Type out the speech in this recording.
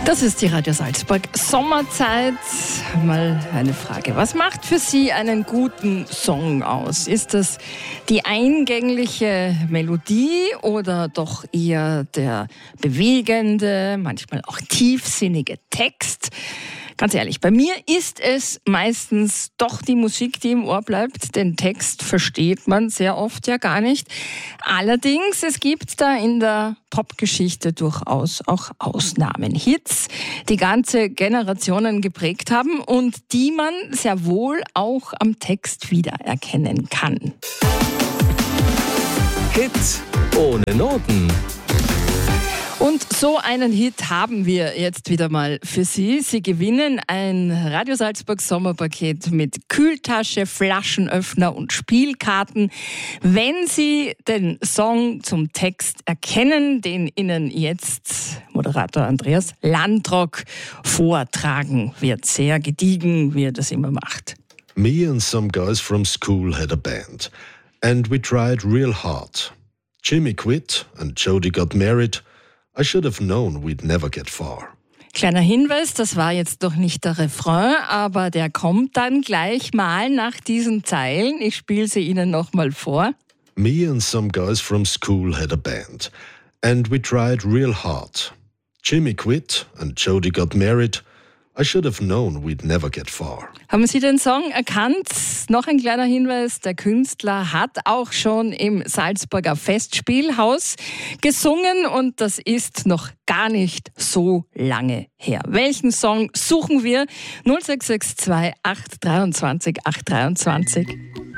Das ist die Radio Salzburg Sommerzeit. Mal eine Frage. Was macht für Sie einen guten Song aus? Ist das die eingängliche Melodie oder doch eher der bewegende, manchmal auch tiefsinnige Text? Ganz ehrlich, bei mir ist es meistens doch die Musik, die im Ohr bleibt. Den Text versteht man sehr oft ja gar nicht. Allerdings, es gibt da in der Popgeschichte durchaus auch Ausnahmen. Hits, die ganze Generationen geprägt haben und die man sehr wohl auch am Text wiedererkennen kann. Hit ohne Noten. Und so einen Hit haben wir jetzt wieder mal für Sie. Sie gewinnen ein Radio Salzburg Sommerpaket mit Kühltasche, Flaschenöffner und Spielkarten, wenn Sie den Song zum Text erkennen, den Ihnen jetzt Moderator Andreas Landrock vortragen wird. Sehr gediegen, wie er das immer macht. Me and some guys from school had a band, and we tried real hard. Jimmy quit and Jody got married. I should have known we'd never get far. Kleiner Hinweis, das war jetzt doch nicht der Refrain, aber der kommt dann gleich mal nach diesen Zeilen. Ich spiele sie Ihnen nochmal vor. Me and some guys from school had a band, and we tried real hard. Jimmy quit and Jody got married. I should have known we'd never get far. Haben Sie den Song erkannt? Noch ein kleiner Hinweis, der Künstler hat auch schon im Salzburger Festspielhaus gesungen und das ist noch gar nicht so lange her. Welchen Song suchen wir? 0662 823 823.